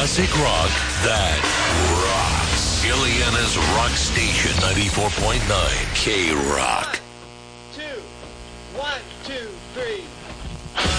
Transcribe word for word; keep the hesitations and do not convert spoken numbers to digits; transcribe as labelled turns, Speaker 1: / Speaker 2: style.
Speaker 1: Classic rock that rocks. Ileana's rock station, ninety-four point nine K Rock.
Speaker 2: Two, one, two, three.